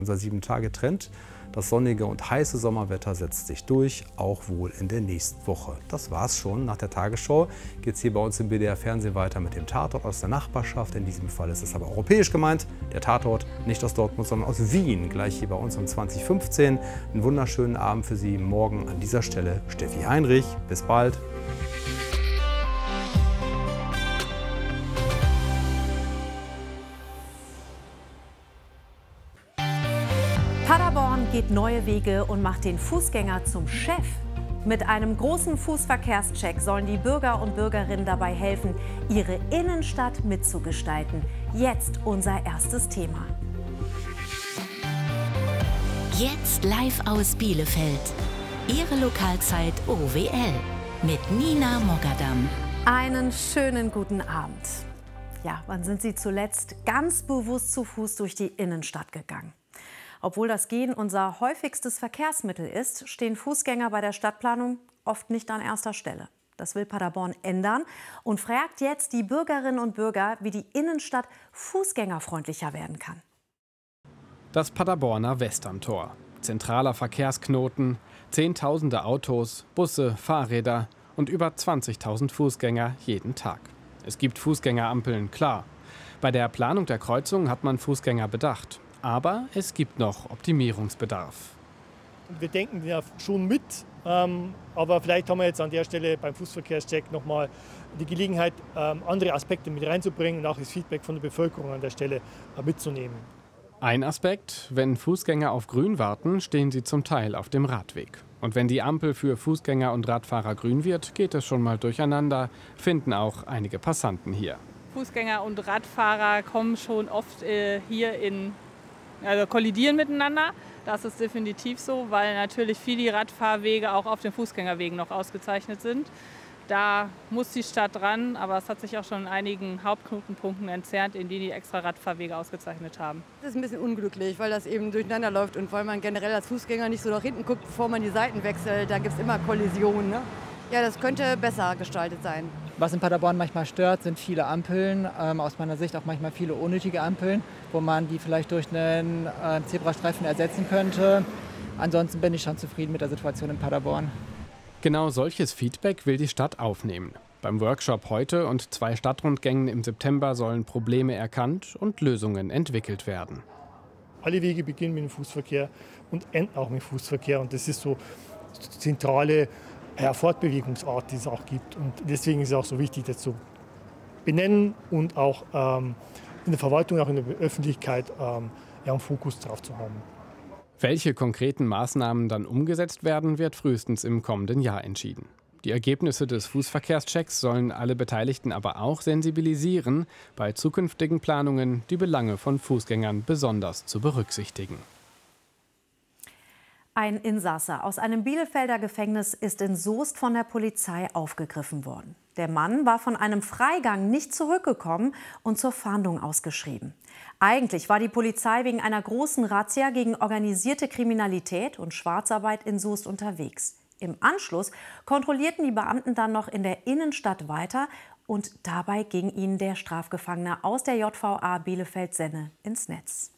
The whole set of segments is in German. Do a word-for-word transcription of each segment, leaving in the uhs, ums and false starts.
Unser sieben-Tage-Trend, das sonnige und heiße Sommerwetter setzt sich durch, auch wohl in der nächsten Woche. Das war's schon. Nach der Tagesschau geht es hier bei uns im B D R Fernsehen weiter mit dem Tatort aus der Nachbarschaft. In diesem Fall ist es aber europäisch gemeint. Der Tatort nicht aus Dortmund, sondern aus Wien. Gleich hier bei uns um zwanzig Uhr fünfzehn. Einen wunderschönen Abend für Sie. Morgen an dieser Stelle Steffi Heinrich. Bis bald. Paderborn geht neue Wege und macht den Fußgänger zum Chef. Mit einem großen Fußverkehrscheck sollen die Bürger und Bürgerinnen dabei helfen, ihre Innenstadt mitzugestalten. Jetzt unser erstes Thema. Jetzt live aus Bielefeld. Ihre Lokalzeit O W L mit Nina Mogadam. Einen schönen guten Abend. Ja, wann sind Sie zuletzt ganz bewusst zu Fuß durch die Innenstadt gegangen? Obwohl das Gehen unser häufigstes Verkehrsmittel ist, stehen Fußgänger bei der Stadtplanung oft nicht an erster Stelle. Das will Paderborn ändern und fragt jetzt die Bürgerinnen und Bürger, wie die Innenstadt fußgängerfreundlicher werden kann. Das Paderborner Westerntor. Zentraler Verkehrsknoten, Zehntausende Autos, Busse, Fahrräder und über zwanzigtausend Fußgänger jeden Tag. Es gibt Fußgängerampeln, klar. Bei der Planung der Kreuzung hat man Fußgänger bedacht. Aber es gibt noch Optimierungsbedarf. Wir denken ja schon mit, ähm, aber vielleicht haben wir jetzt an der Stelle beim Fußverkehrscheck nochmal die Gelegenheit, ähm, andere Aspekte mit reinzubringen und auch das Feedback von der Bevölkerung an der Stelle äh, mitzunehmen. Ein Aspekt: Wenn Fußgänger auf Grün warten, stehen sie zum Teil auf dem Radweg. Und wenn die Ampel für Fußgänger und Radfahrer grün wird, geht es schon mal durcheinander, finden auch einige Passanten hier. Fußgänger und Radfahrer kommen schon oft äh, hier in Also kollidieren miteinander. Das ist definitiv so, weil natürlich viele Radfahrwege auch auf den Fußgängerwegen noch ausgezeichnet sind. Da muss die Stadt dran, aber es hat sich auch schon in einigen Hauptknotenpunkten entfernt, in denen die extra Radfahrwege ausgezeichnet haben. Das ist ein bisschen unglücklich, weil das eben durcheinander läuft und weil man generell als Fußgänger nicht so nach hinten guckt, bevor man die Seiten wechselt. Da gibt es immer Kollisionen. Ne? Ja, das könnte besser gestaltet sein. Was in Paderborn manchmal stört, sind viele Ampeln, ähm, aus meiner Sicht auch manchmal viele unnötige Ampeln, wo man die vielleicht durch einen äh, Zebrastreifen ersetzen könnte. Ansonsten bin ich schon zufrieden mit der Situation in Paderborn. Genau solches Feedback will die Stadt aufnehmen. Beim Workshop heute und zwei Stadtrundgängen im September sollen Probleme erkannt und Lösungen entwickelt werden. Alle Wege beginnen mit dem Fußverkehr und enden auch mit dem Fußverkehr. Und das ist so die zentrale Ja, Fortbewegungsart, die es auch gibt. Und deswegen ist es auch so wichtig, das zu benennen und auch ähm, in der Verwaltung, auch in der Öffentlichkeit ähm, ja, einen Fokus drauf zu haben. Welche konkreten Maßnahmen dann umgesetzt werden, wird frühestens im kommenden Jahr entschieden. Die Ergebnisse des Fußverkehrschecks sollen alle Beteiligten aber auch sensibilisieren, bei zukünftigen Planungen die Belange von Fußgängern besonders zu berücksichtigen. Ein Insasse aus einem Bielefelder Gefängnis ist in Soest von der Polizei aufgegriffen worden. Der Mann war von einem Freigang nicht zurückgekommen und zur Fahndung ausgeschrieben. Eigentlich war die Polizei wegen einer großen Razzia gegen organisierte Kriminalität und Schwarzarbeit in Soest unterwegs. Im Anschluss kontrollierten die Beamten dann noch in der Innenstadt weiter und dabei ging ihnen der Strafgefangene aus der J V A Bielefeld-Senne ins Netz.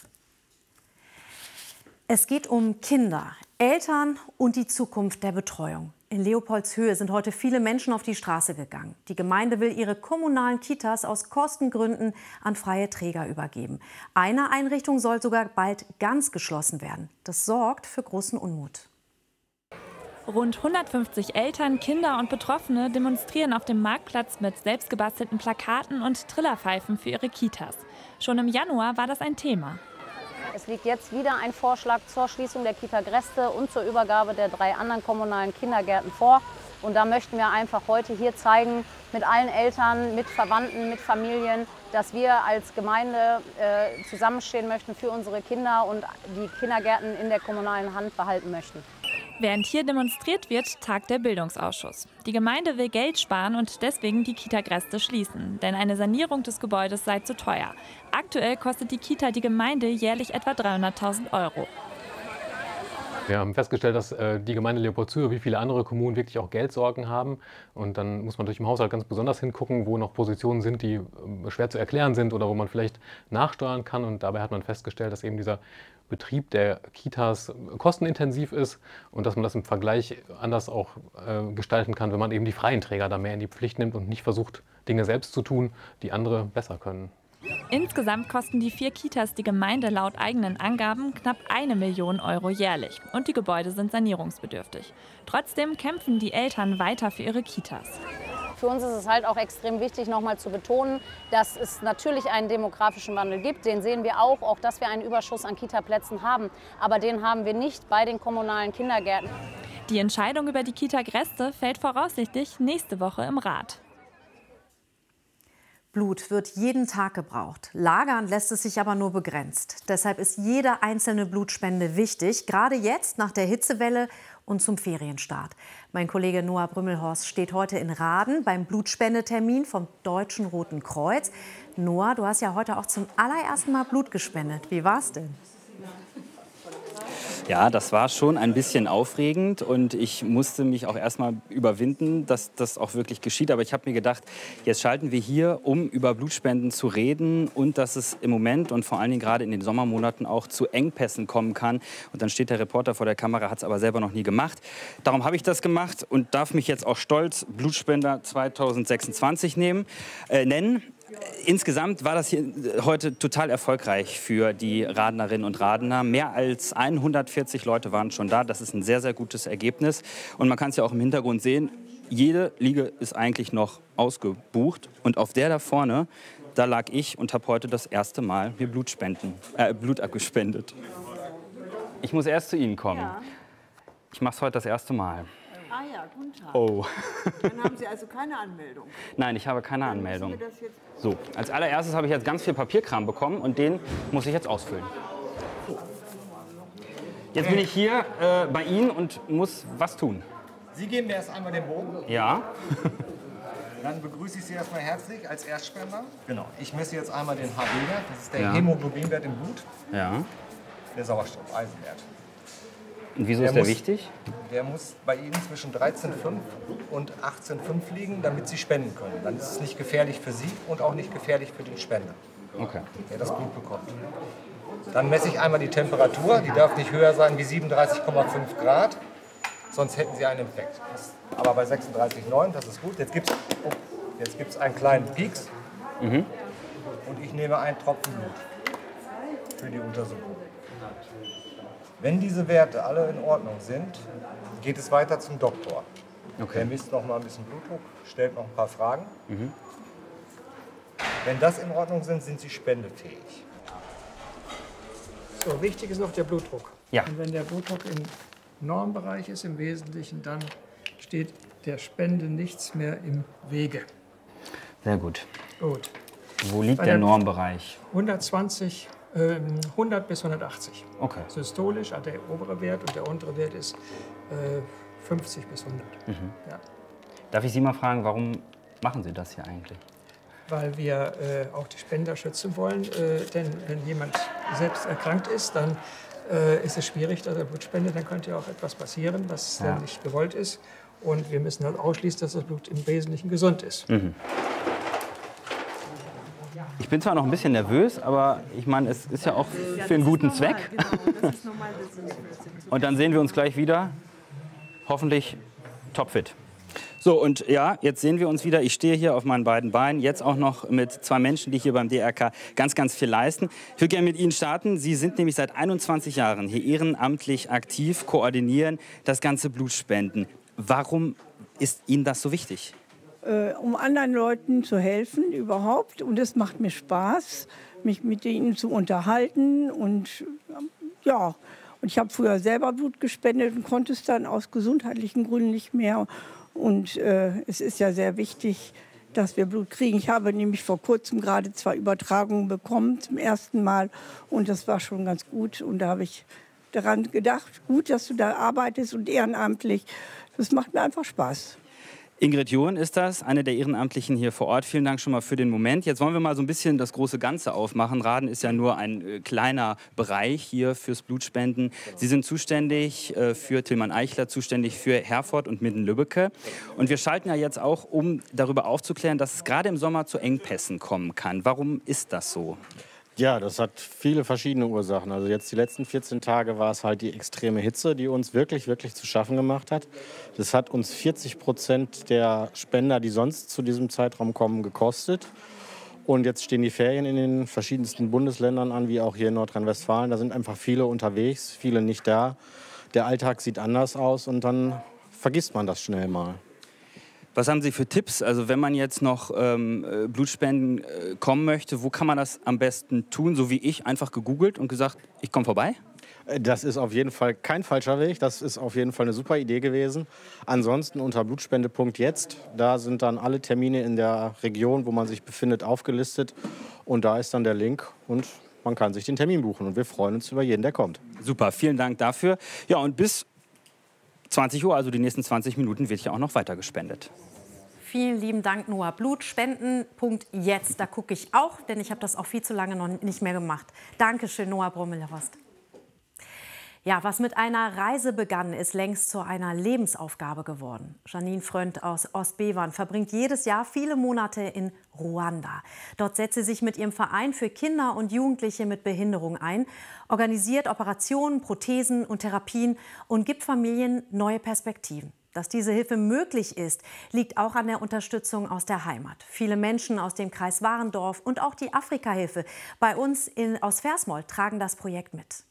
Es geht um Kinder, Eltern und die Zukunft der Betreuung. In Leopoldshöhe sind heute viele Menschen auf die Straße gegangen. Die Gemeinde will ihre kommunalen Kitas aus Kostengründen an freie Träger übergeben. Eine Einrichtung soll sogar bald ganz geschlossen werden. Das sorgt für großen Unmut. Rund hundertfünfzig Eltern, Kinder und Betroffene demonstrieren auf dem Marktplatz mit selbstgebastelten Plakaten und Trillerpfeifen für ihre Kitas. Schon im Januar war das ein Thema. Es liegt jetzt wieder ein Vorschlag zur Schließung der Kita Greste und zur Übergabe der drei anderen kommunalen Kindergärten vor. Und da möchten wir einfach heute hier zeigen, mit allen Eltern, mit Verwandten, mit Familien, dass wir als Gemeinde äh, zusammenstehen möchten für unsere Kinder und die Kindergärten in der kommunalen Hand behalten möchten. Während hier demonstriert wird, tagt der Bildungsausschuss. Die Gemeinde will Geld sparen und deswegen die Kita Greste schließen. Denn eine Sanierung des Gebäudes sei zu teuer. Aktuell kostet die Kita die Gemeinde jährlich etwa dreihunderttausend Euro. Wir haben festgestellt, dass äh, die Gemeinde Leopoldshöhe wie viele andere Kommunen wirklich auch Geldsorgen haben. Und dann muss man durch den Haushalt ganz besonders hingucken, wo noch Positionen sind, die äh, schwer zu erklären sind oder wo man vielleicht nachsteuern kann. Und dabei hat man festgestellt, dass eben dieser Betrieb der Kitas kostenintensiv ist und dass man das im Vergleich anders auch äh, gestalten kann, wenn man eben die freien Träger da mehr in die Pflicht nimmt und nicht versucht, Dinge selbst zu tun, die andere besser können. Insgesamt kosten die vier Kitas die Gemeinde laut eigenen Angaben knapp eine Million Euro jährlich. Und die Gebäude sind sanierungsbedürftig. Trotzdem kämpfen die Eltern weiter für ihre Kitas. Für uns ist es halt auch extrem wichtig, noch mal zu betonen, dass es natürlich einen demografischen Wandel gibt. Den sehen wir auch, auch dass wir einen Überschuss an Kitaplätzen haben. Aber den haben wir nicht bei den kommunalen Kindergärten. Die Entscheidung über die Kita Gräste fällt voraussichtlich nächste Woche im Rat. Blut wird jeden Tag gebraucht. Lagern lässt es sich aber nur begrenzt. Deshalb ist jede einzelne Blutspende wichtig, gerade jetzt nach der Hitzewelle und zum Ferienstart. Mein Kollege Noah Brümmelhorst steht heute in Raden beim Blutspendetermin vom Deutschen Roten Kreuz. Noah, du hast ja heute auch zum allerersten Mal Blut gespendet. Wie war's denn? Ja, das war schon ein bisschen aufregend und ich musste mich auch erstmal überwinden, dass das auch wirklich geschieht. Aber ich habe mir gedacht, jetzt schalten wir hier, um über Blutspenden zu reden und dass es im Moment und vor allen Dingen gerade in den Sommermonaten auch zu Engpässen kommen kann. Und dann steht der Reporter vor der Kamera, hat es aber selber noch nie gemacht. Darum habe ich das gemacht und darf mich jetzt auch stolz Blutspender zweitausendsechsundzwanzig nehmen, äh, nennen. Insgesamt war das hier heute total erfolgreich für die Radnerinnen und Radner. Mehr als hundertvierzig Leute waren schon da. Das ist ein sehr, sehr gutes Ergebnis. Und man kann es ja auch im Hintergrund sehen, jede Liege ist eigentlich noch ausgebucht. Und auf der da vorne, da lag ich und habe heute das erste Mal mir Blut, spenden, äh, Blut abgespendet. Ich muss erst zu Ihnen kommen. Ja. Ich mache es heute das erste Mal. Ah ja, guten Tag. Oh. Dann haben Sie also keine Anmeldung? Nein, ich habe keine Dann Anmeldung. müssen wir das jetzt So, als allererstes habe ich jetzt ganz viel Papierkram bekommen und den muss ich jetzt ausfüllen. Jetzt bin ich hier äh, bei Ihnen und muss was tun. Sie geben mir erst einmal den Bogen. Ja. Dann begrüße ich Sie erstmal herzlich als Erstspender. Genau. Ich messe jetzt einmal den H B-Wert, das ist der Ja. Hämoglobinwert im Blut. Ja. Der Sauerstoff-Eisenwert. Und wieso Der ist der muss- wichtig? Der muss bei Ihnen zwischen dreizehn Komma fünf und achtzehn Komma fünf liegen, damit Sie spenden können. Dann ist es nicht gefährlich für Sie und auch nicht gefährlich für den Spender, Okay. der das Blut bekommt. Dann messe ich einmal die Temperatur. Die darf nicht höher sein wie siebenunddreißig Komma fünf Grad, sonst hätten Sie einen Infekt. Das- Aber bei sechsunddreißig Komma neun, das ist gut. Jetzt gibt es oh, jetzt gibt's einen kleinen Pieks Mhm. und ich nehme einen Tropfen Blut für die Untersuchung. Wenn diese Werte alle in Ordnung sind, geht es weiter zum Doktor. Okay. Der misst noch mal ein bisschen Blutdruck, stellt noch ein paar Fragen. Mhm. Wenn das in Ordnung sind, sind Sie spendefähig. So, wichtig ist noch der Blutdruck. Ja. Und wenn der Blutdruck im Normbereich ist, im Wesentlichen, dann steht der Spende nichts mehr im Wege. Sehr gut. Gut. Wo liegt Bei der der- Normbereich? hundertzwanzig, ähm, hundert bis hundertachtzig. Okay. Systolisch hat der obere Wert und der untere Wert ist äh, fünfzig bis hundert. Mhm. Ja. Darf ich Sie mal fragen, warum machen Sie das hier eigentlich? Weil wir äh, auch die Spender schützen wollen. Äh, denn wenn jemand selbst erkrankt ist, dann äh, ist es schwierig, dass er Blut spendet. Dann könnte ja auch etwas passieren, was Ja. dann nicht gewollt ist. Und wir müssen halt ausschließen, dass das Blut im Wesentlichen gesund ist. Mhm. Ich bin zwar noch ein bisschen nervös, aber ich meine, es ist ja auch für einen guten Zweck. Und dann sehen wir uns gleich wieder. Hoffentlich topfit. So, und ja, jetzt sehen wir uns wieder. Ich stehe hier auf meinen beiden Beinen, jetzt auch noch mit zwei Menschen, die hier beim D R K ganz, ganz viel leisten. Ich würde gerne mit Ihnen starten. Sie sind nämlich seit einundzwanzig Jahren hier ehrenamtlich aktiv, koordinieren das ganze Blutspenden. Warum ist Ihnen das so wichtig? Äh, um anderen Leuten zu helfen überhaupt. Und es macht mir Spaß, mich mit ihnen zu unterhalten. Und ähm, ja, und ich habe früher selber Blut gespendet und konnte es dann aus gesundheitlichen Gründen nicht mehr. Und äh, es ist ja sehr wichtig, dass wir Blut kriegen. Ich habe nämlich vor kurzem gerade zwei Übertragungen bekommen zum ersten Mal. Und das war schon ganz gut. Und da habe ich daran gedacht, gut, dass du da arbeitest und ehrenamtlich. Das macht mir einfach Spaß. Ingrid John ist das, eine der Ehrenamtlichen hier vor Ort. Vielen Dank schon mal für den Moment. Jetzt wollen wir mal so ein bisschen das große Ganze aufmachen. Rahden ist ja nur ein äh, kleiner Bereich hier fürs Blutspenden. Sie sind zuständig äh, für Tilman Eichler, zuständig für Herford und Minden-Lübbecke. Und wir schalten ja jetzt auch, um darüber aufzuklären, dass es gerade im Sommer zu Engpässen kommen kann. Warum ist das so? Ja, das hat viele verschiedene Ursachen. Also jetzt die letzten vierzehn Tage war es halt die extreme Hitze, die uns wirklich, wirklich zu schaffen gemacht hat. Das hat uns vierzig Prozent der Spender, die sonst zu diesem Zeitraum kommen, gekostet. Und jetzt stehen die Ferien in den verschiedensten Bundesländern an, wie auch hier in Nordrhein-Westfalen. Da sind einfach viele unterwegs, viele nicht da. Der Alltag sieht anders aus und dann vergisst man das schnell mal. Was haben Sie für Tipps? Also wenn man jetzt noch ähm, Blutspenden äh, kommen möchte, wo kann man das am besten tun? So wie ich, einfach gegoogelt und gesagt, ich komme vorbei? Das ist auf jeden Fall kein falscher Weg. Das ist auf jeden Fall eine super Idee gewesen. Ansonsten unter blutspende punkt jetzt, da sind dann alle Termine in der Region, wo man sich befindet, aufgelistet. Und da ist dann der Link und man kann sich den Termin buchen. Und wir freuen uns über jeden, der kommt. Super, vielen Dank dafür. Ja, und bis zwanzig Uhr, also die nächsten zwanzig Minuten, wird hier auch noch weiter gespendet. Vielen lieben Dank, Noah. blutspenden punkt jetzt, da gucke ich auch, denn ich habe das auch viel zu lange noch nicht mehr gemacht. Dankeschön, Noah Brummelhorst. Ja, was mit einer Reise begann, ist längst zu einer Lebensaufgabe geworden. Janine Frönd aus Ostbevern verbringt jedes Jahr viele Monate in Ruanda. Dort setzt sie sich mit ihrem Verein für Kinder und Jugendliche mit Behinderung ein, organisiert Operationen, Prothesen und Therapien und gibt Familien neue Perspektiven. Dass diese Hilfe möglich ist, liegt auch an der Unterstützung aus der Heimat. Viele Menschen aus dem Kreis Warendorf und auch die Afrikahilfe bei uns in, aus Versmold tragen das Projekt mit.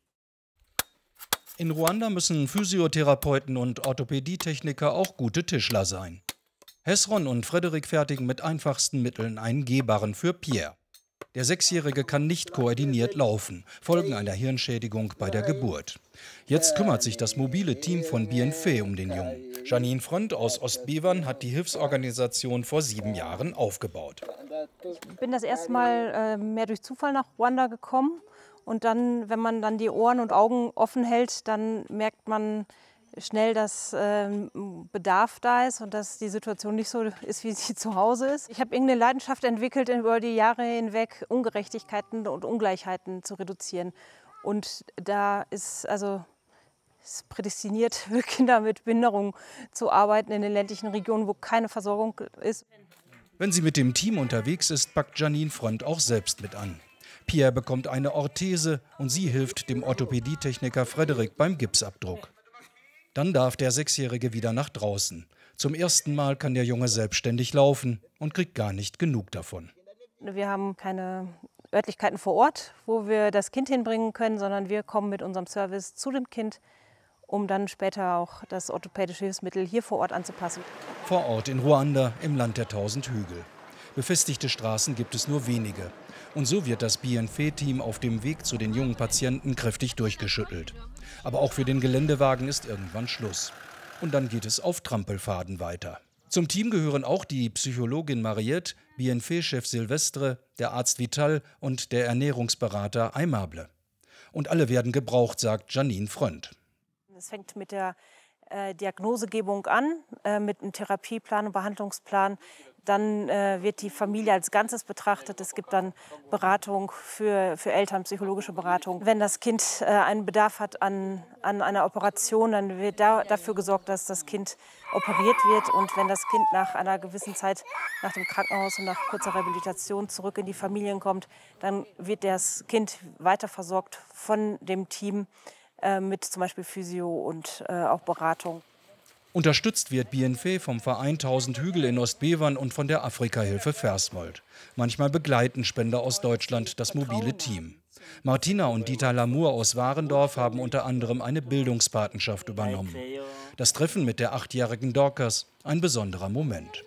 In Ruanda müssen Physiotherapeuten und Orthopädietechniker auch gute Tischler sein. Hesron und Frederik fertigen mit einfachsten Mitteln einen Gehbarren für Pierre. Der Sechsjährige kann nicht koordiniert laufen, Folgen einer Hirnschädigung bei der Geburt. Jetzt kümmert sich das mobile Team von B N F um den Jungen. Janine Frönd aus Ostbevern hat die Hilfsorganisation vor sieben Jahren aufgebaut. Ich bin das erste Mal äh, mehr durch Zufall nach Ruanda gekommen. Und dann, wenn man dann die Ohren und Augen offen hält, dann merkt man schnell, dass äh, Bedarf da ist und dass die Situation nicht so ist, wie sie zu Hause ist. Ich habe irgendeine Leidenschaft entwickelt, über die Jahre hinweg Ungerechtigkeiten und Ungleichheiten zu reduzieren. Und da ist also ist prädestiniert für Kinder mit Behinderung zu arbeiten in den ländlichen Regionen, wo keine Versorgung ist. Wenn sie mit dem Team unterwegs ist, packt Janine Frönd auch selbst mit an. Pierre bekommt eine Orthese und sie hilft dem Orthopädietechniker Frederik beim Gipsabdruck. Dann darf der Sechsjährige wieder nach draußen. Zum ersten Mal kann der Junge selbstständig laufen und kriegt gar nicht genug davon. Wir haben keine Örtlichkeiten vor Ort, wo wir das Kind hinbringen können, sondern wir kommen mit unserem Service zu dem Kind, um dann später auch das orthopädische Hilfsmittel hier vor Ort anzupassen. Vor Ort in Ruanda, im Land der tausend Hügel. Befestigte Straßen gibt es nur wenige. Und so wird das B N F-Team auf dem Weg zu den jungen Patienten kräftig durchgeschüttelt. Aber auch für den Geländewagen ist irgendwann Schluss. Und dann geht es auf Trampelfaden weiter. Zum Team gehören auch die Psychologin Mariette, B N F-Chef Silvestre, der Arzt Vital und der Ernährungsberater Aimable. Und alle werden gebraucht, sagt Janine Frönd. Es fängt mit der äh, Diagnosegebung an, äh, mit einem Therapieplan und Behandlungsplan. Dann äh, wird die Familie als Ganzes betrachtet. Es gibt dann Beratung für, für Eltern, psychologische Beratung. Wenn das Kind äh, einen Bedarf hat an, an einer Operation, dann wird da, dafür gesorgt, dass das Kind operiert wird. Und wenn das Kind nach einer gewissen Zeit nach dem Krankenhaus und nach kurzer Rehabilitation zurück in die Familien kommt, dann wird das Kind weiter versorgt von dem Team äh, mit zum Beispiel Physio und äh, auch Beratung. Unterstützt wird B N F vom Verein tausend Hügel in Ostbevern und von der Afrikahilfe Versmold. Manchmal begleiten Spender aus Deutschland das mobile Team. Martina und Dieter Lamour aus Warendorf haben unter anderem eine Bildungspatenschaft übernommen. Das Treffen mit der achtjährigen Dorcas, ein besonderer Moment.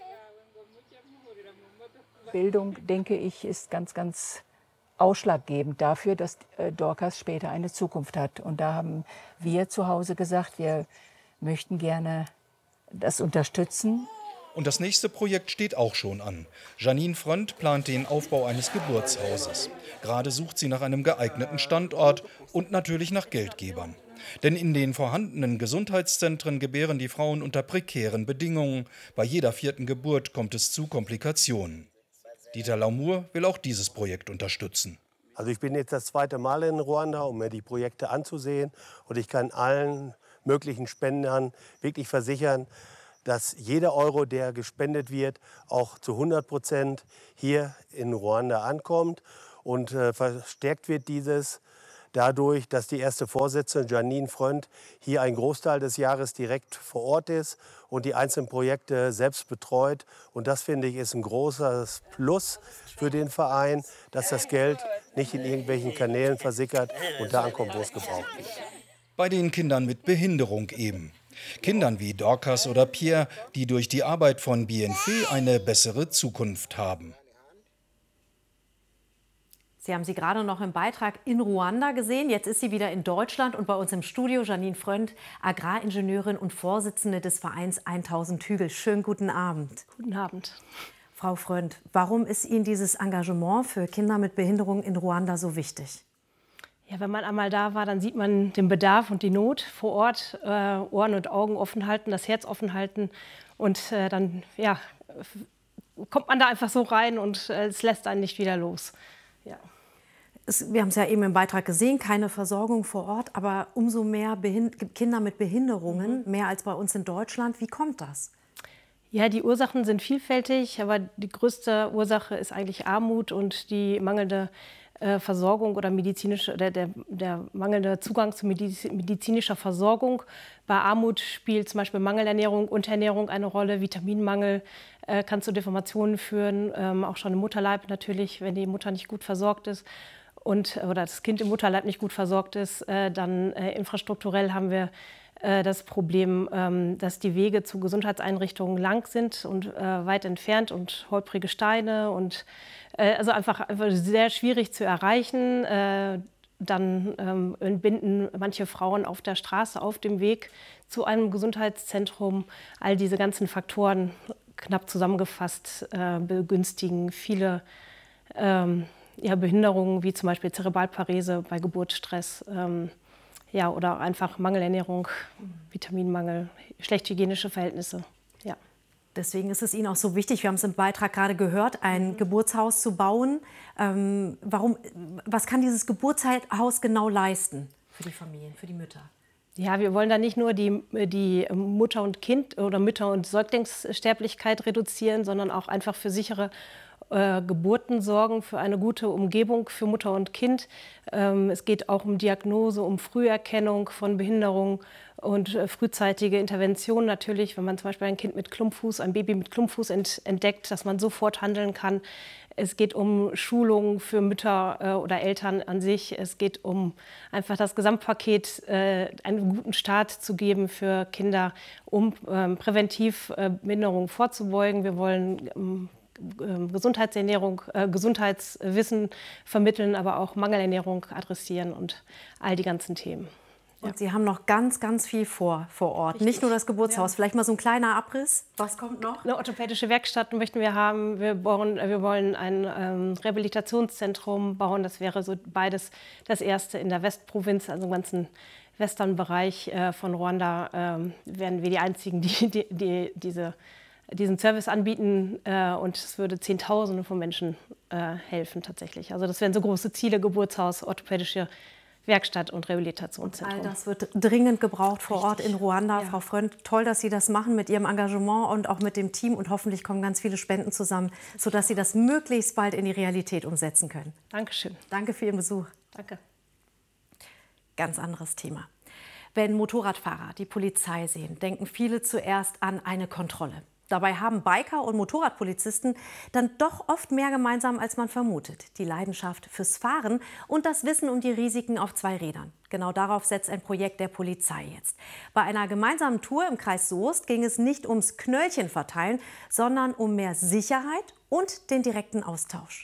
Bildung, denke ich, ist ganz, ganz ausschlaggebend dafür, dass Dorcas später eine Zukunft hat. Und da haben wir zu Hause gesagt, wir möchten gerne das unterstützen. Und das nächste Projekt steht auch schon an. Janine Frönd plant den Aufbau eines Geburtshauses. Gerade sucht sie nach einem geeigneten Standort und natürlich nach Geldgebern. Denn in den vorhandenen Gesundheitszentren gebären die Frauen unter prekären Bedingungen. Bei jeder vierten Geburt kommt es zu Komplikationen. Dieter Laumur will auch dieses Projekt unterstützen. Also ich bin jetzt das zweite Mal in Ruanda, um mir die Projekte anzusehen. Und ich kann allen möglichen Spendern wirklich versichern, dass jeder Euro, der gespendet wird, auch zu hundert Prozent hier in Ruanda ankommt. Und äh, verstärkt wird dieses dadurch, dass die erste Vorsitzende Janine Freund hier einen Großteil des Jahres direkt vor Ort ist und die einzelnen Projekte selbst betreut. Und das, finde ich, ist ein großes Plus für den Verein, dass das Geld nicht in irgendwelchen Kanälen versickert und da ankommt, wo es gebraucht wird. Bei den Kindern mit Behinderung eben. Kindern wie Dorcas oder Pierre, die durch die Arbeit von B N F eine bessere Zukunft haben. Sie haben sie gerade noch im Beitrag in Ruanda gesehen. Jetzt ist sie wieder in Deutschland und bei uns im Studio Janine Freund, Agraringenieurin und Vorsitzende des Vereins tausend Hügel. Schönen guten Abend. Guten Abend. Frau Freund, warum ist Ihnen dieses Engagement für Kinder mit Behinderung in Ruanda so wichtig? Ja, wenn man einmal da war, dann sieht man den Bedarf und die Not vor Ort, äh, Ohren und Augen offen halten, das Herz offen halten und äh, dann ja, kommt man da einfach so rein und äh, es lässt einen nicht wieder los. Ja. Es, wir haben es ja eben im Beitrag gesehen, keine Versorgung vor Ort, aber umso mehr Behind- Kinder mit Behinderungen, mhm. mehr als bei uns in Deutschland. Wie kommt das? Ja, die Ursachen sind vielfältig, aber die größte Ursache ist eigentlich Armut und die mangelnde äh, Versorgung oder medizinische, der, der, der mangelnde Zugang zu mediz medizinischer Versorgung. Bei Armut spielt zum Beispiel Mangelernährung, Unterernährung eine Rolle, Vitaminmangel äh, kann zu Deformationen führen, ähm, auch schon im Mutterleib natürlich, wenn die Mutter nicht gut versorgt ist. Und, oder das Kind im Mutterleib nicht gut versorgt ist, äh, dann äh, infrastrukturell haben wir äh, das Problem, ähm, dass die Wege zu Gesundheitseinrichtungen lang sind und äh, weit entfernt und holprige Steine und äh, also einfach, einfach sehr schwierig zu erreichen. Äh, dann ähm, entbinden manche Frauen auf der Straße auf dem Weg zu einem Gesundheitszentrum. All diese ganzen Faktoren, knapp zusammengefasst, äh, begünstigen viele ähm, ja, Behinderungen wie zum Beispiel Zerebralparese bei Geburtsstress ähm, ja, oder einfach Mangelernährung, Vitaminmangel, schlechte hygienische Verhältnisse. Ja. Deswegen ist es Ihnen auch so wichtig, wir haben es im Beitrag gerade gehört, ein mhm. Geburtshaus zu bauen. Ähm, warum, was kann dieses Geburtshaus genau leisten für die Familien, für die Mütter? Ja, wir wollen da nicht nur die, die Mutter- und Kind- oder Mütter- und Säuglingssterblichkeit reduzieren, sondern auch einfach für sichere Äh, Geburten sorgen, für eine gute Umgebung für Mutter und Kind. Ähm, es geht auch um Diagnose, um Früherkennung von Behinderungen und äh, frühzeitige Intervention natürlich, wenn man zum Beispiel ein Kind mit Klumpfuß, ein Baby mit Klumpfuß ent entdeckt, dass man sofort handeln kann. Es geht um Schulung für Mütter äh, oder Eltern an sich. Es geht um einfach das Gesamtpaket, äh, einen guten Start zu geben für Kinder, um äh, präventiv äh, Behinderungen vorzubeugen. Wir wollen ähm, Gesundheitsernährung, äh, Gesundheitswissen vermitteln, aber auch Mangelernährung adressieren und all die ganzen Themen. Ja. Und Sie haben noch ganz, ganz viel vor, vor Ort. Richtig. Nicht nur das Geburtshaus, ja. Vielleicht mal so ein kleiner Abriss. Was kommt noch? Eine orthopädische Werkstatt möchten wir haben. Wir, bauen, wir wollen ein ähm, Rehabilitationszentrum bauen. Das wäre so beides das erste in der Westprovinz, also im ganzen Western-Bereich äh, von Ruanda. Ähm, werden wir die einzigen, die, die, die diese diesen Service anbieten äh, und es würde Zehntausende von Menschen äh, helfen tatsächlich. Also das wären so große Ziele, Geburtshaus, orthopädische Werkstatt und Rehabilitationszentrum. All das wird dringend gebraucht vor Ort in Ruanda. Ja. Frau Freund, toll, dass Sie das machen mit Ihrem Engagement und auch mit dem Team und hoffentlich kommen ganz viele Spenden zusammen, sodass Sie das möglichst bald in die Realität umsetzen können. Dankeschön. Danke für Ihren Besuch. Danke. Ganz anderes Thema. Wenn Motorradfahrer die Polizei sehen, denken viele zuerst an eine Kontrolle. Dabei haben Biker und Motorradpolizisten dann doch oft mehr gemeinsam, als man vermutet. Die Leidenschaft fürs Fahren und das Wissen um die Risiken auf zwei Rädern. Genau darauf setzt ein Projekt der Polizei jetzt. Bei einer gemeinsamen Tour im Kreis Soest ging es nicht ums Knöllchen verteilen, sondern um mehr Sicherheit und den direkten Austausch.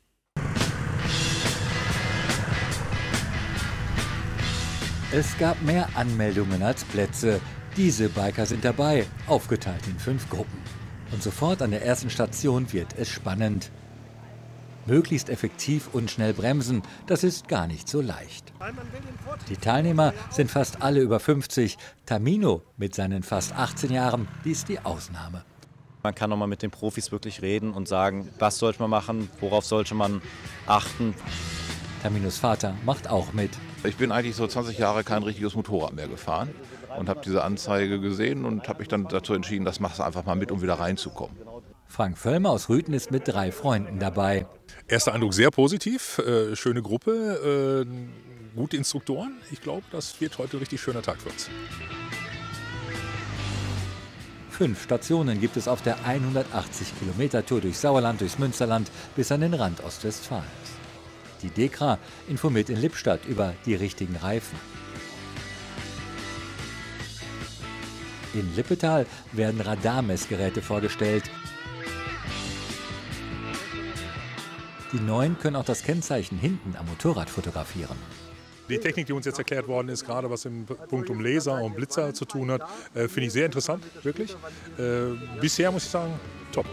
Es gab mehr Anmeldungen als Plätze. Diese Biker sind dabei, aufgeteilt in fünf Gruppen. Und sofort an der ersten Station wird es spannend. Möglichst effektiv und schnell bremsen, das ist gar nicht so leicht. Die Teilnehmer sind fast alle über fünfzig. Tamino mit seinen fast achtzehn Jahren, die ist die Ausnahme. Man kann nochmal mit den Profis wirklich reden und sagen, was sollte man machen, worauf sollte man achten. Taminos Vater macht auch mit. Ich bin eigentlich so zwanzig Jahre kein richtiges Motorrad mehr gefahren und habe diese Anzeige gesehen und habe mich dann dazu entschieden, das machst du einfach mal mit, um wieder reinzukommen. Frank Völlmer aus Rüthen ist mit drei Freunden dabei. Erster Eindruck sehr positiv, äh, schöne Gruppe, äh, gute Instruktoren. Ich glaube, das wird heute ein richtig schöner Tag für uns. Fünf Stationen gibt es auf der hundertachtzig Kilometer Tour durch Sauerland, durchs Münsterland bis an den Rand Ostwestfalens. Die DEKRA informiert in Lippstadt über die richtigen Reifen. In Lippetal werden Radarmessgeräte vorgestellt. Die neuen können auch das Kennzeichen hinten am Motorrad fotografieren. Die Technik, die uns jetzt erklärt worden ist, gerade was im Punkt um Laser und Blitzer zu tun hat, äh, finde ich sehr interessant, wirklich. Äh, bisher muss ich sagen, top.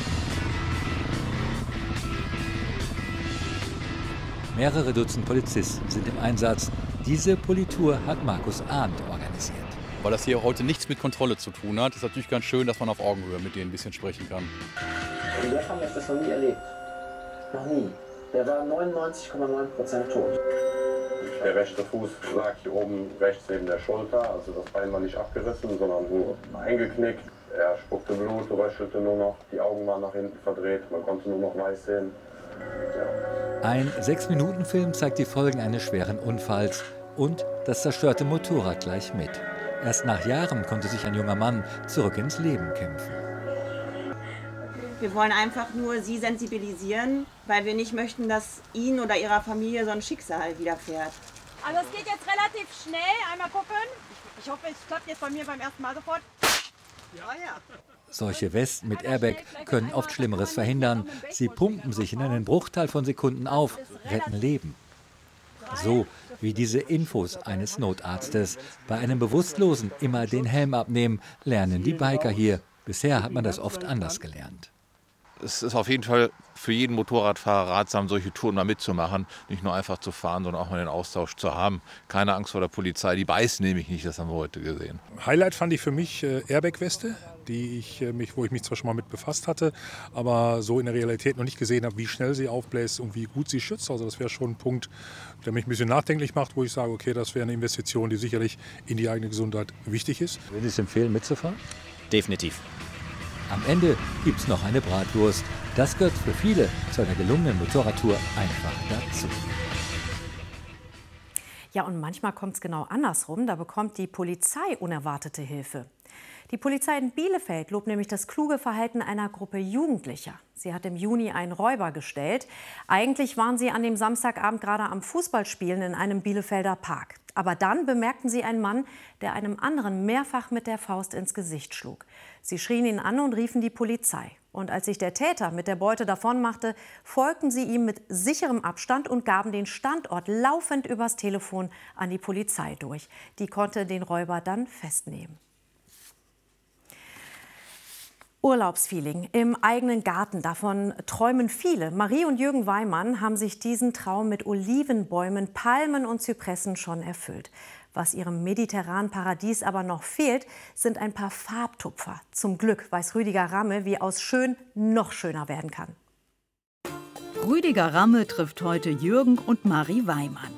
Mehrere Dutzend Polizisten sind im Einsatz. Diese Politour hat Markus Arndt organisiert. Weil das hier heute nichts mit Kontrolle zu tun hat, ist natürlich ganz schön, dass man auf Augenhöhe mit denen ein bisschen sprechen kann. Und der haben das noch nie erlebt. Noch nie. Der war neunundneunzig Komma neun Prozent tot. Der rechte Fuß lag hier oben rechts neben der Schulter, also das Bein war nicht abgerissen, sondern nur eingeknickt. Er spuckte Blut, röchelte nur noch, die Augen waren nach hinten verdreht, man konnte nur noch weiß sehen. Ja. Ein sechs Minuten Film zeigt die Folgen eines schweren Unfalls und das zerstörte Motorrad gleich mit. Erst nach Jahren konnte sich ein junger Mann zurück ins Leben kämpfen. Wir wollen einfach nur Sie sensibilisieren, weil wir nicht möchten, dass Ihnen oder Ihrer Familie so ein Schicksal widerfährt. Also es geht jetzt relativ schnell. Einmal gucken. Ich hoffe, es klappt jetzt bei mir beim ersten Mal sofort. Ja, ja. Solche Westen mit Airbag können oft Schlimmeres verhindern. Sie pumpen sich in einen Bruchteil von Sekunden auf, retten Leben. So wie diese Infos eines Notarztes. Bei einem Bewusstlosen immer den Helm abnehmen, lernen die Biker hier. Bisher hat man das oft anders gelernt. Es ist auf jeden Fall für jeden Motorradfahrer ratsam, solche Touren mal mitzumachen. Nicht nur einfach zu fahren, sondern auch mal den Austausch zu haben. Keine Angst vor der Polizei, die beißt nämlich nicht, das haben wir heute gesehen. Highlight fand ich für mich äh, Airbag-Weste, die ich, äh, mich, wo ich mich zwar schon mal mit befasst hatte, aber so in der Realität noch nicht gesehen habe, wie schnell sie aufbläst und wie gut sie schützt. Also das wäre schon ein Punkt, der mich ein bisschen nachdenklich macht, wo ich sage, okay, das wäre eine Investition, die sicherlich in die eigene Gesundheit wichtig ist. Würden Sie es empfehlen, mitzufahren? Definitiv. Am Ende gibt es noch eine Bratwurst. Das gehört für viele zu einer gelungenen Motorradtour einfach dazu. Ja, und manchmal kommt es genau andersrum. Da bekommt die Polizei unerwartete Hilfe. Die Polizei in Bielefeld lobt nämlich das kluge Verhalten einer Gruppe Jugendlicher. Sie hat im Juni einen Räuber gestellt. Eigentlich waren sie an dem Samstagabend gerade am Fußballspielen in einem Bielefelder Park. Aber dann bemerkten sie einen Mann, der einem anderen mehrfach mit der Faust ins Gesicht schlug. Sie schrien ihn an und riefen die Polizei. Und als sich der Täter mit der Beute davonmachte, folgten sie ihm mit sicherem Abstand und gaben den Standort laufend übers Telefon an die Polizei durch. Die konnte den Räuber dann festnehmen. Urlaubsfeeling im eigenen Garten, davon träumen viele. Marie und Jürgen Weimann haben sich diesen Traum mit Olivenbäumen, Palmen und Zypressen schon erfüllt. Was ihrem mediterranen Paradies aber noch fehlt, sind ein paar Farbtupfer. Zum Glück weiß Rüdiger Ramme, wie aus schön noch schöner werden kann. Rüdiger Ramme trifft heute Jürgen und Marie Weimann.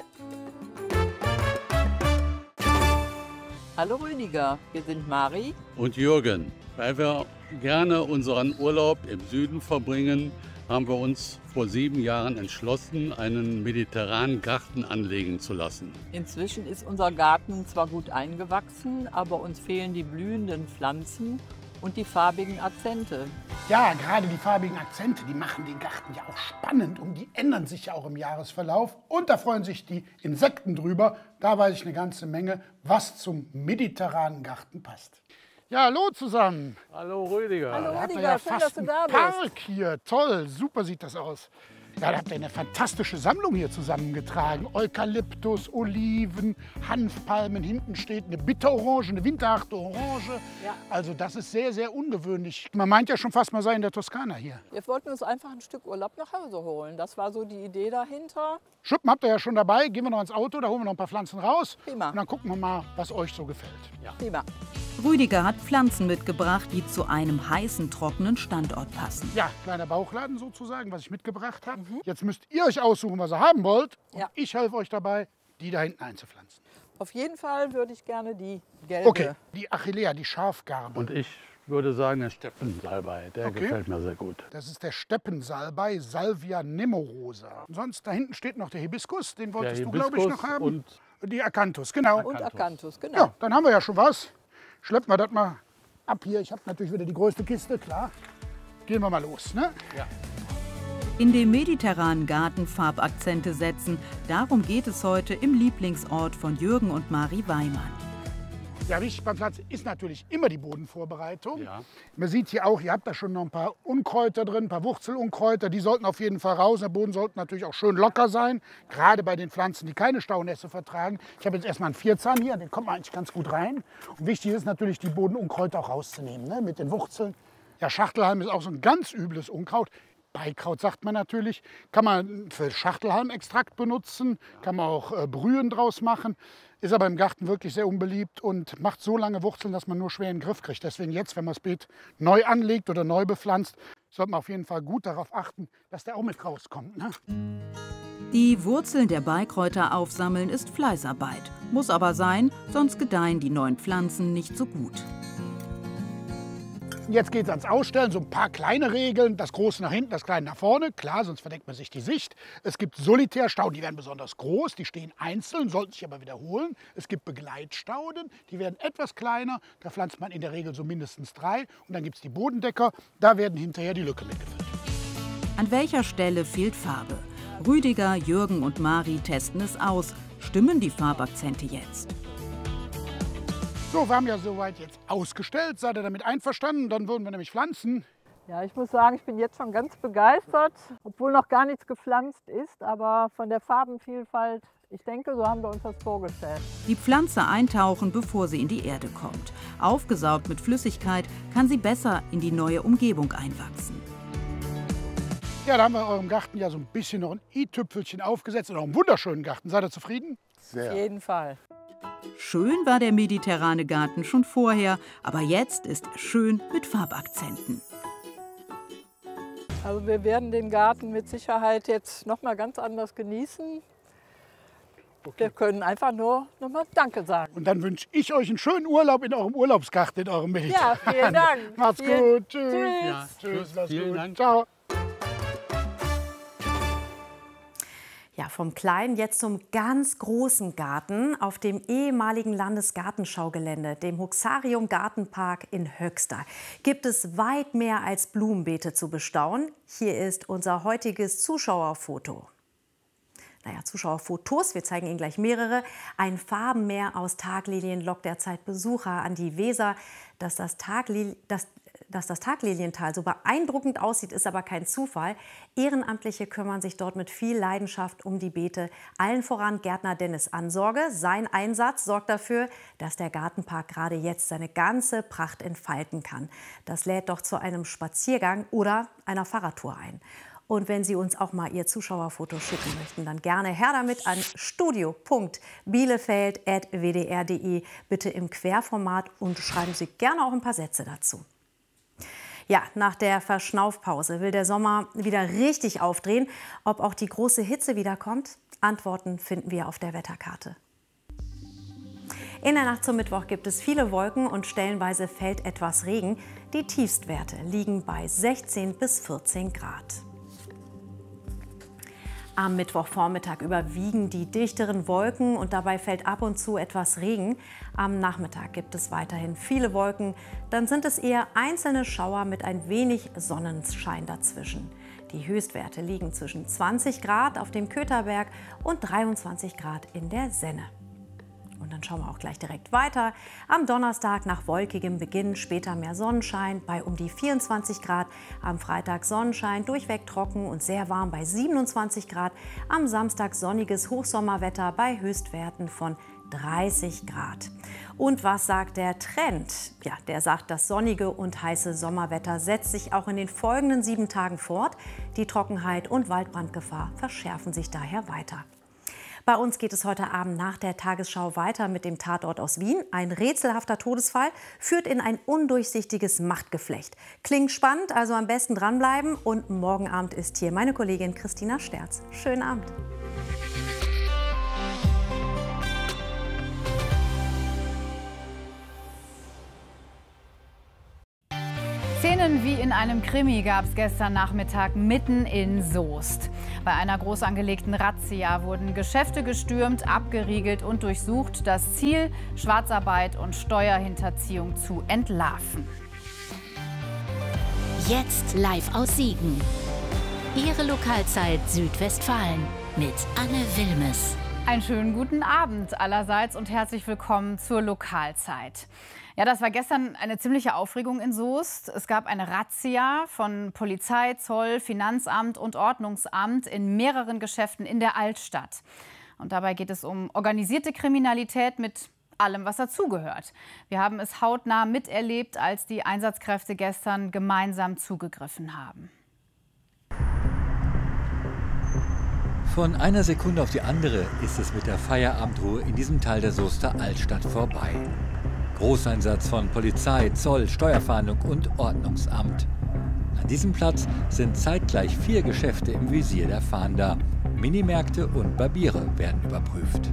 Hallo Rüdiger, wir sind Marie und Jürgen. Weil wir gerne unseren Urlaub im Süden verbringen, haben wir uns vor sieben Jahren entschlossen, einen mediterranen Garten anlegen zu lassen. Inzwischen ist unser Garten zwar gut eingewachsen, aber uns fehlen die blühenden Pflanzen und die farbigen Akzente. Ja, gerade die farbigen Akzente, die machen den Garten ja auch spannend und die ändern sich ja auch im Jahresverlauf. Und da freuen sich die Insekten drüber. Da weiß ich eine ganze Menge, was zum mediterranen Garten passt. Ja, hallo zusammen. Hallo Rüdiger. Hallo Da hat Rüdiger, man ja schön, fast dass du da einen bist. Park hier. Toll, super sieht das aus. Ja, da habt ihr eine fantastische Sammlung hier zusammengetragen. Eukalyptus, Oliven, Hanfpalmen. Hinten steht eine Bitterorange, eine winterharte Orange. Ja. Also das ist sehr, sehr ungewöhnlich. Man meint ja schon fast, man sei in der Toskana hier. Wir wollten uns einfach ein Stück Urlaub nach Hause holen. Das war so die Idee dahinter. Schuppen habt ihr ja schon dabei. Gehen wir noch ins Auto, da holen wir noch ein paar Pflanzen raus. Prima. Und dann gucken wir mal, was euch so gefällt. Ja. Prima. Rüdiger hat Pflanzen mitgebracht, die zu einem heißen, trockenen Standort passen. Ja, kleiner Bauchladen sozusagen, was ich mitgebracht habe. Mhm. Jetzt müsst ihr euch aussuchen, was ihr haben wollt. Und ja. ich helfe euch dabei, die da hinten einzupflanzen. Auf jeden Fall würde ich gerne die gelbe. Okay, die Achillea, die Schafgarbe. Und ich würde sagen, der Steppensalbei, der Okay. gefällt mir sehr gut. Das ist der Steppensalbei, Salvia nemorosa. Und sonst, da hinten steht noch der Hibiskus, den wolltest Der du, glaube ich, Hibiskus noch haben. und die Akanthus, genau. Und Akanthus, genau. Ja, dann haben wir ja schon was. Schleppen wir das mal ab hier. Ich habe natürlich wieder die größte Kiste, klar. Gehen wir mal los, ne? Ja. In dem mediterranen Garten Farbakzente setzen, darum geht es heute im Lieblingsort von Jürgen und Mari Weimann. Ja, wichtig beim Pflanzen ist natürlich immer die Bodenvorbereitung. Ja. Man sieht hier auch, ihr habt da schon noch ein paar Unkräuter drin, ein paar Wurzelunkräuter. Die sollten auf jeden Fall raus. Der Boden sollte natürlich auch schön locker sein, gerade bei den Pflanzen, die keine Staunässe vertragen. Ich habe jetzt erstmal einen Vierzahn hier, den kommt man eigentlich ganz gut rein. Und wichtig ist natürlich, die Bodenunkräuter auch rauszunehmen, ne, mit den Wurzeln. Ja, Schachtelhalm ist auch so ein ganz übles Unkraut. Beikraut sagt man natürlich, kann man für Schachtelhalmextrakt benutzen, kann man auch äh, Brühen draus machen, ist aber im Garten wirklich sehr unbeliebt und macht so lange Wurzeln, dass man nur schwer in den Griff kriegt. Deswegen jetzt, wenn man das Beet neu anlegt oder neu bepflanzt, sollte man auf jeden Fall gut darauf achten, dass der auch mit rauskommt. Ne? Die Wurzeln der Beikräuter aufsammeln ist Fleißarbeit, muss aber sein, sonst gedeihen die neuen Pflanzen nicht so gut. Jetzt geht es ans Ausstellen, so ein paar kleine Regeln. Das Große nach hinten, das Kleine nach vorne. Klar, sonst verdeckt man sich die Sicht. Es gibt Solitärstauden, die werden besonders groß, die stehen einzeln, sollten sich aber wiederholen. Es gibt Begleitstauden, die werden etwas kleiner. Da pflanzt man in der Regel so mindestens drei. Und dann gibt es die Bodendecker, da werden hinterher die Lücke mitgefüllt. An welcher Stelle fehlt Farbe? Rüdiger, Jürgen und Mari testen es aus. Stimmen die Farbakzente jetzt? So, wir haben ja soweit jetzt ausgestellt. Seid ihr damit einverstanden? Dann würden wir nämlich pflanzen. Ja, ich muss sagen, ich bin jetzt schon ganz begeistert, obwohl noch gar nichts gepflanzt ist, aber von der Farbenvielfalt, ich denke, so haben wir uns das vorgestellt. Die Pflanze eintauchen, bevor sie in die Erde kommt. Aufgesaugt mit Flüssigkeit kann sie besser in die neue Umgebung einwachsen. Ja, da haben wir in eurem Garten ja so ein bisschen noch ein i-Tüpfelchen aufgesetzt. Und auch einen wunderschönen Garten. Seid ihr zufrieden? Sehr. Auf jeden Fall. Schön war der mediterrane Garten schon vorher, aber jetzt ist er schön mit Farbakzenten. Also wir werden den Garten mit Sicherheit jetzt noch mal ganz anders genießen. Okay. Wir können einfach nur noch mal Danke sagen. Und dann wünsche ich euch einen schönen Urlaub in eurem Urlaubsgarten, in eurem Mediterran. Ja, vielen Dank. Macht's vielen, gut. Tschüss. Tschüss. Ja, tschüss. Macht's Vielen gut. Dank. Ciao. Ja, vom kleinen jetzt zum ganz großen Garten auf dem ehemaligen Landesgartenschaugelände, dem Huxarium Gartenpark in Höxter, gibt es weit mehr als Blumenbeete zu bestaunen. Hier ist unser heutiges Zuschauerfoto. Naja, Zuschauerfotos, wir zeigen Ihnen gleich mehrere. Ein Farbenmeer aus Taglilien lockt derzeit Besucher an die Weser. Dass das, Taglil das, dass das Tagliliental so beeindruckend aussieht, ist aber kein Zufall. Ehrenamtliche kümmern sich dort mit viel Leidenschaft um die Beete. Allen voran Gärtner Dennis Ansorge. Sein Einsatz sorgt dafür, dass der Gartenpark gerade jetzt seine ganze Pracht entfalten kann. Das lädt doch zu einem Spaziergang oder einer Fahrradtour ein. Und wenn Sie uns auch mal Ihr Zuschauerfoto schicken möchten, dann gerne her damit an studio punkt bielefeld at w d r punkt de, bitte im Querformat und schreiben Sie gerne auch ein paar Sätze dazu. Ja, nach der Verschnaufpause will der Sommer wieder richtig aufdrehen. Ob auch die große Hitze wiederkommt? Antworten finden wir auf der Wetterkarte. In der Nacht zum Mittwoch gibt es viele Wolken und stellenweise fällt etwas Regen. Die Tiefstwerte liegen bei sechzehn bis vierzehn Grad. Am Mittwochvormittag überwiegen die dichteren Wolken und dabei fällt ab und zu etwas Regen. Am Nachmittag gibt es weiterhin viele Wolken, dann sind es eher einzelne Schauer mit ein wenig Sonnenschein dazwischen. Die Höchstwerte liegen zwischen zwanzig Grad auf dem Kötherberg und dreiundzwanzig Grad in der Senne. Und dann schauen wir auch gleich direkt weiter. Am Donnerstag nach wolkigem Beginn, später mehr Sonnenschein bei um die vierundzwanzig Grad. Am Freitag Sonnenschein, durchweg trocken und sehr warm bei siebenundzwanzig Grad. Am Samstag sonniges Hochsommerwetter bei Höchstwerten von dreißig Grad. Und was sagt der Trend? Ja, der sagt, das sonnige und heiße Sommerwetter setzt sich auch in den folgenden sieben Tagen fort. Die Trockenheit und Waldbrandgefahr verschärfen sich daher weiter. Bei uns geht es heute Abend nach der Tagesschau weiter mit dem Tatort aus Wien. Ein rätselhafter Todesfall führt in ein undurchsichtiges Machtgeflecht. Klingt spannend, also am besten dranbleiben. Und morgen Abend ist hier meine Kollegin Christina Sterz. Schönen Abend. Szenen wie in einem Krimi gab es gestern Nachmittag mitten in Soest. Bei einer groß angelegten Razzia wurden Geschäfte gestürmt, abgeriegelt und durchsucht. Das Ziel, Schwarzarbeit und Steuerhinterziehung zu entlarven. Jetzt live aus Siegen. Ihre Lokalzeit Südwestfalen mit Anne Wilmes. Einen schönen guten Abend allerseits und herzlich willkommen zur Lokalzeit. Ja, das war gestern eine ziemliche Aufregung in Soest. Es gab eine Razzia von Polizei, Zoll, Finanzamt und Ordnungsamt in mehreren Geschäften in der Altstadt. Und dabei geht es um organisierte Kriminalität mit allem, was dazugehört. Wir haben es hautnah miterlebt, als die Einsatzkräfte gestern gemeinsam zugegriffen haben. Von einer Sekunde auf die andere ist es mit der Feierabendruhe in diesem Teil der Soester Altstadt vorbei. Großeinsatz von Polizei, Zoll, Steuerfahndung und Ordnungsamt. An diesem Platz sind zeitgleich vier Geschäfte im Visier der Fahnder. Minimärkte und Barbiere werden überprüft.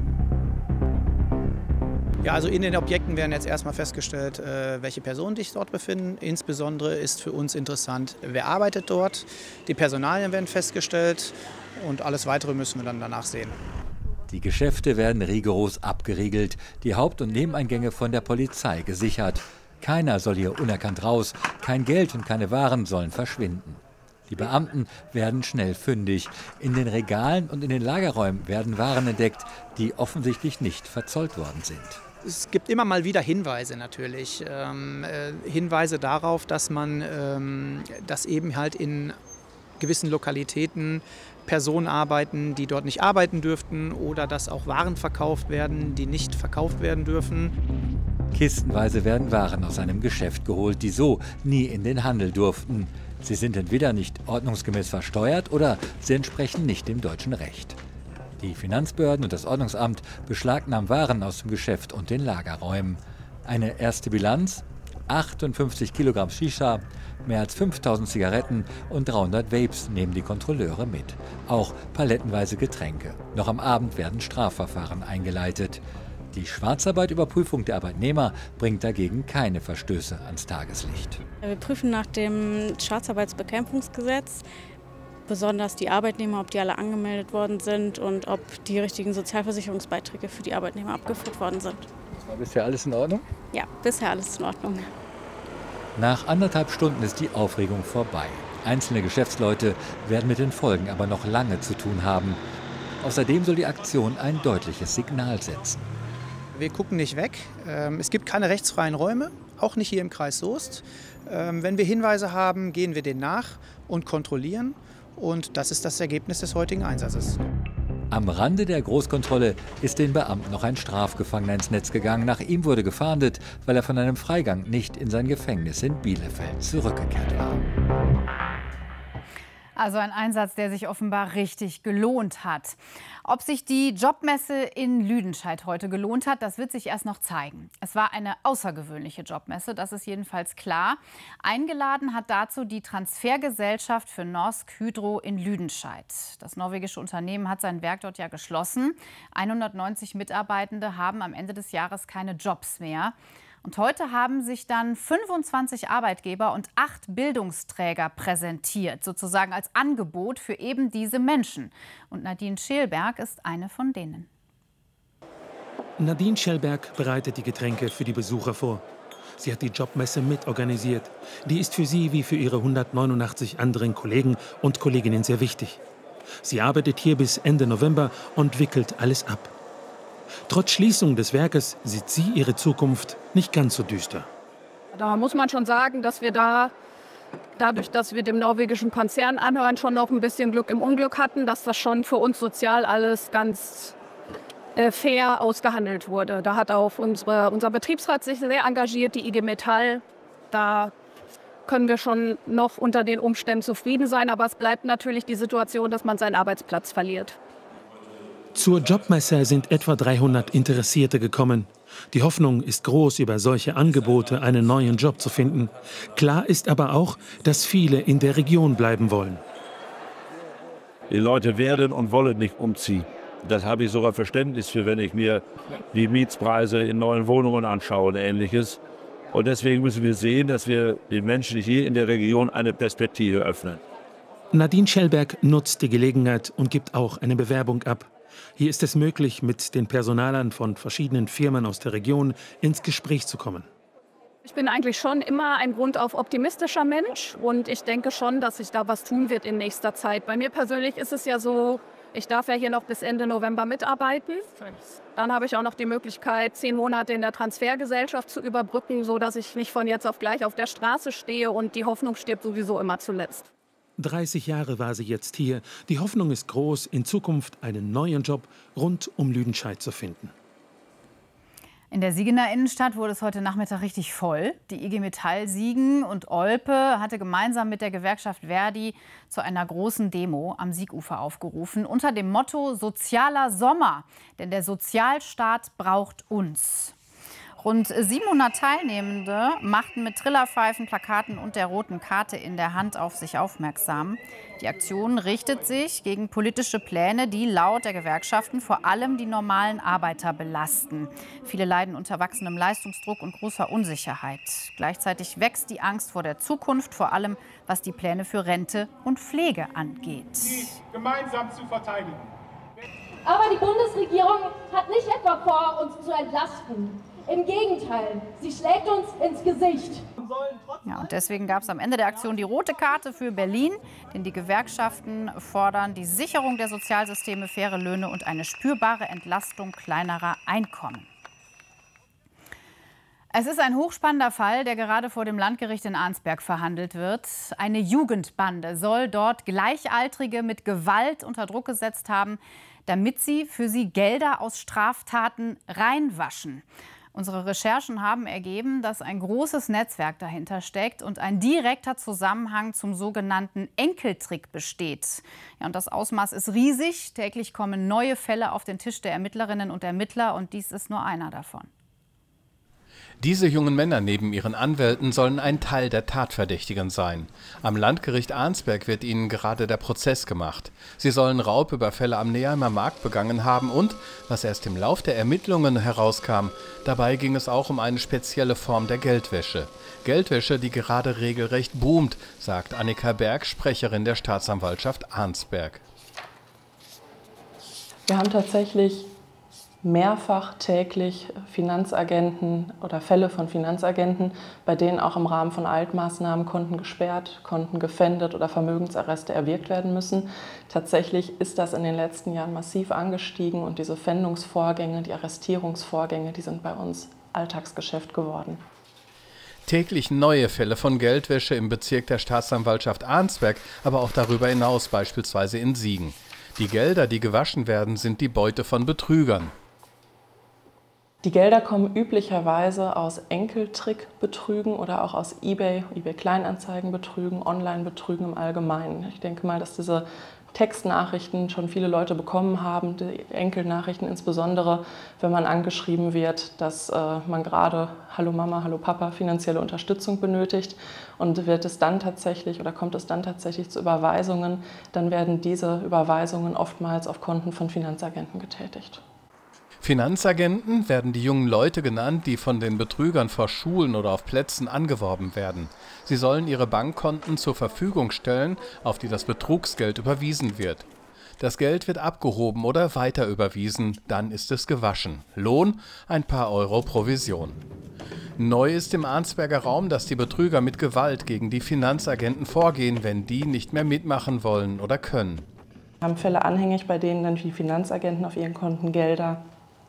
Ja, also in den Objekten werden jetzt erstmal festgestellt, welche Personen sich dort befinden. Insbesondere ist für uns interessant, wer arbeitet dort. Die Personalien werden festgestellt und alles Weitere müssen wir dann danach sehen. Die Geschäfte werden rigoros abgeriegelt, die Haupt- und Nebeneingänge von der Polizei gesichert. Keiner soll hier unerkannt raus, kein Geld und keine Waren sollen verschwinden. Die Beamten werden schnell fündig. In den Regalen und in den Lagerräumen werden Waren entdeckt, die offensichtlich nicht verzollt worden sind. Es gibt immer mal wieder Hinweise natürlich, ähm, äh, Hinweise darauf, dass man, ähm, dass eben halt in gewissen Lokalitäten Personen arbeiten, die dort nicht arbeiten dürften oder dass auch Waren verkauft werden, die nicht verkauft werden dürfen. Kistenweise werden Waren aus einem Geschäft geholt, die so nie in den Handel durften. Sie sind entweder nicht ordnungsgemäß versteuert oder sie entsprechen nicht dem deutschen Recht. Die Finanzbehörden und das Ordnungsamt beschlagnahmen Waren aus dem Geschäft und den Lagerräumen. Eine erste Bilanz: achtundfünfzig Kilogramm Shisha, mehr als fünftausend Zigaretten und dreihundert Vapes nehmen die Kontrolleure mit. Auch palettenweise Getränke. Noch am Abend werden Strafverfahren eingeleitet. Die Schwarzarbeitüberprüfung der Arbeitnehmer bringt dagegen keine Verstöße ans Tageslicht. Wir prüfen nach dem Schwarzarbeitsbekämpfungsgesetz besonders die Arbeitnehmer, ob die alle angemeldet worden sind und ob die richtigen Sozialversicherungsbeiträge für die Arbeitnehmer abgeführt worden sind. War bisher alles in Ordnung? Ja, bisher alles in Ordnung. Nach anderthalb Stunden ist die Aufregung vorbei. Einzelne Geschäftsleute werden mit den Folgen aber noch lange zu tun haben. Außerdem soll die Aktion ein deutliches Signal setzen. Wir gucken nicht weg. Es gibt keine rechtsfreien Räume, auch nicht hier im Kreis Soest. Wenn wir Hinweise haben, gehen wir denen nach und kontrollieren. Und das ist das Ergebnis des heutigen Einsatzes. Am Rande der Großkontrolle ist den Beamten noch ein Strafgefangener ins Netz gegangen. Nach ihm wurde gefahndet, weil er von einem Freigang nicht in sein Gefängnis in Bielefeld zurückgekehrt war. Also ein Einsatz, der sich offenbar richtig gelohnt hat. Ob sich die Jobmesse in Lüdenscheid heute gelohnt hat, das wird sich erst noch zeigen. Es war eine außergewöhnliche Jobmesse, das ist jedenfalls klar. Eingeladen hat dazu die Transfergesellschaft für Norsk Hydro in Lüdenscheid. Das norwegische Unternehmen hat sein Werk dort ja geschlossen. hundertneunzig Mitarbeitende haben am Ende des Jahres keine Jobs mehr. Und heute haben sich dann fünfundzwanzig Arbeitgeber und acht Bildungsträger präsentiert, sozusagen als Angebot für eben diese Menschen. Und Nadine Schelberg ist eine von denen. Nadine Schelberg bereitet die Getränke für die Besucher vor. Sie hat die Jobmesse mitorganisiert. Die ist für sie wie für ihre hundertneunundachtzig anderen Kollegen und Kolleginnen sehr wichtig. Sie arbeitet hier bis Ende November und wickelt alles ab. Trotz Schließung des Werkes sieht sie ihre Zukunft nicht ganz so düster. Da muss man schon sagen, dass wir da, dadurch, dass wir dem norwegischen Konzern anhören, schon noch ein bisschen Glück im Unglück hatten, dass das schon für uns sozial alles ganz äh, fair ausgehandelt wurde. Da hat auch unsere, unser Betriebsrat sich sehr engagiert, die I G Metall. Da können wir schon noch unter den Umständen zufrieden sein, aber es bleibt natürlich die Situation, dass man seinen Arbeitsplatz verliert. Zur Jobmesse sind etwa dreihundert Interessierte gekommen. Die Hoffnung ist groß, über solche Angebote einen neuen Job zu finden. Klar ist aber auch, dass viele in der Region bleiben wollen. Die Leute werden und wollen nicht umziehen. Das habe ich sogar Verständnis für, wenn ich mir die Mietspreise in neuen Wohnungen anschaue und Ähnliches. Und deswegen müssen wir sehen, dass wir den Menschen hier in der Region eine Perspektive öffnen. Nadine Schellberg nutzt die Gelegenheit und gibt auch eine Bewerbung ab. Hier ist es möglich, mit den Personalern von verschiedenen Firmen aus der Region ins Gespräch zu kommen. Ich bin eigentlich schon immer ein grundauf optimistischer Mensch und ich denke schon, dass sich da was tun wird in nächster Zeit. Bei mir persönlich ist es ja so, ich darf ja hier noch bis Ende November mitarbeiten. Dann habe ich auch noch die Möglichkeit, zehn Monate in der Transfergesellschaft zu überbrücken, sodass ich nicht von jetzt auf gleich auf der Straße stehe und die Hoffnung stirbt sowieso immer zuletzt. dreißig Jahre war sie jetzt hier. Die Hoffnung ist groß, in Zukunft einen neuen Job rund um Lüdenscheid zu finden. In der Siegener Innenstadt wurde es heute Nachmittag richtig voll. Die I G Metall Siegen und Olpe hatte gemeinsam mit der Gewerkschaft Verdi zu einer großen Demo am Siegufer aufgerufen unter dem Motto Sozialer Sommer, denn der Sozialstaat braucht uns. Rund siebenhundert Teilnehmende machten mit Trillerpfeifen, Plakaten und der roten Karte in der Hand auf sich aufmerksam. Die Aktion richtet sich gegen politische Pläne, die laut der Gewerkschaften vor allem die normalen Arbeiter belasten. Viele leiden unter wachsendem Leistungsdruck und großer Unsicherheit. Gleichzeitig wächst die Angst vor der Zukunft, vor allem was die Pläne für Rente und Pflege angeht. Gemeinsam zu verteidigen. Aber die Bundesregierung hat nicht etwa vor, uns zu entlasten. Im Gegenteil, sie schlägt uns ins Gesicht. Ja, und deswegen gab es am Ende der Aktion die rote Karte für Berlin, denn die Gewerkschaften fordern die Sicherung der Sozialsysteme, faire Löhne und eine spürbare Entlastung kleinerer Einkommen. Es ist ein hochspannender Fall, der gerade vor dem Landgericht in Arnsberg verhandelt wird. Eine Jugendbande soll dort Gleichaltrige mit Gewalt unter Druck gesetzt haben, damit sie für sie Gelder aus Straftaten reinwaschen. Unsere Recherchen haben ergeben, dass ein großes Netzwerk dahinter steckt und ein direkter Zusammenhang zum sogenannten Enkeltrick besteht. Ja, und das Ausmaß ist riesig. Täglich kommen neue Fälle auf den Tisch der Ermittlerinnen und Ermittler und dies ist nur einer davon. Diese jungen Männer neben ihren Anwälten sollen ein Teil der Tatverdächtigen sein. Am Landgericht Arnsberg wird ihnen gerade der Prozess gemacht. Sie sollen Raubüberfälle am Neheimer Markt begangen haben und, was erst im Lauf der Ermittlungen herauskam, dabei ging es auch um eine spezielle Form der Geldwäsche. Geldwäsche, die gerade regelrecht boomt, sagt Annika Berg, Sprecherin der Staatsanwaltschaft Arnsberg. Wir haben tatsächlich mehrfach täglich Finanzagenten oder Fälle von Finanzagenten, bei denen auch im Rahmen von Altmaßnahmen Konten gesperrt, Konten gefändet oder Vermögensarreste erwirkt werden müssen. Tatsächlich ist das in den letzten Jahren massiv angestiegen und diese Pfändungsvorgänge, die Arrestierungsvorgänge, die sind bei uns Alltagsgeschäft geworden. Täglich neue Fälle von Geldwäsche im Bezirk der Staatsanwaltschaft Arnsberg, aber auch darüber hinaus, beispielsweise in Siegen. Die Gelder, die gewaschen werden, sind die Beute von Betrügern. Die Gelder kommen üblicherweise aus Enkeltrickbetrügen oder auch aus eBay, eBay-Kleinanzeigenbetrügen, Online-Betrügen im Allgemeinen. Ich denke mal, dass diese Textnachrichten schon viele Leute bekommen haben, die Enkelnachrichten insbesondere, wenn man angeschrieben wird, dass äh, man gerade Hallo Mama, Hallo Papa finanzielle Unterstützung benötigt und wird es dann tatsächlich oder kommt es dann tatsächlich zu Überweisungen, dann werden diese Überweisungen oftmals auf Konten von Finanzagenten getätigt. Finanzagenten werden die jungen Leute genannt, die von den Betrügern vor Schulen oder auf Plätzen angeworben werden. Sie sollen ihre Bankkonten zur Verfügung stellen, auf die das Betrugsgeld überwiesen wird. Das Geld wird abgehoben oder weiter überwiesen, dann ist es gewaschen. Lohn ein paar Euro Provision. Neu ist im Arnsberger Raum, dass die Betrüger mit Gewalt gegen die Finanzagenten vorgehen, wenn die nicht mehr mitmachen wollen oder können. Wir haben Fälle anhängig, bei denen dann die Finanzagenten auf ihren Konten Gelder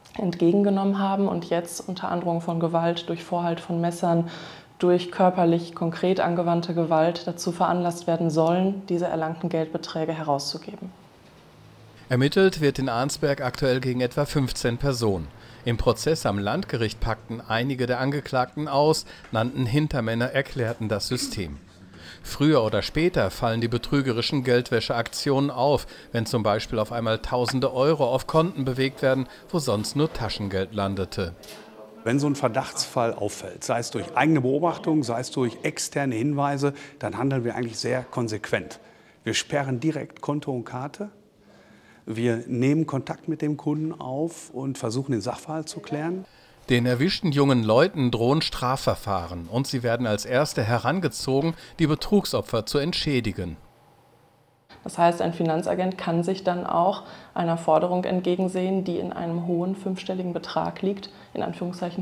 entgegengenommen haben und jetzt unter Androhung von Gewalt durch Vorhalt von Messern, durch körperlich konkret angewandte Gewalt dazu veranlasst werden sollen, diese erlangten Geldbeträge herauszugeben. Ermittelt wird in Arnsberg aktuell gegen etwa fünfzehn Personen. Im Prozess am Landgericht packten einige der Angeklagten aus, nannten Hintermänner, erklärten das System. Früher oder später fallen die betrügerischen Geldwäscheaktionen auf, wenn zum Beispiel auf einmal tausende Euro auf Konten bewegt werden, wo sonst nur Taschengeld landete. Wenn so ein Verdachtsfall auffällt, sei es durch eigene Beobachtung, sei es durch externe Hinweise, dann handeln wir eigentlich sehr konsequent. Wir sperren direkt Konto und Karte. Wir nehmen Kontakt mit dem Kunden auf und versuchen, den Sachverhalt zu klären. Den erwischten jungen Leuten drohen Strafverfahren und sie werden als Erste herangezogen, die Betrugsopfer zu entschädigen. Das heißt, ein Finanzagent kann sich dann auch einer Forderung entgegensehen, die in einem hohen fünfstelligen Betrag liegt, in Anführungszeichen